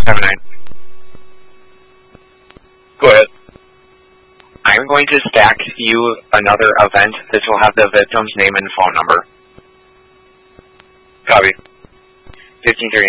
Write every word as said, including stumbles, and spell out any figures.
seven nine. Go ahead. I'm going to stack you another event. This will have the victim's name and phone number. Copy. fifteen thirty-nine.